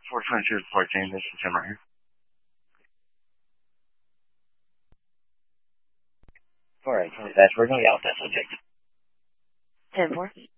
422 to 14, this is Tim right here. 418 dispatch, we're going to get out that subject. 10-4.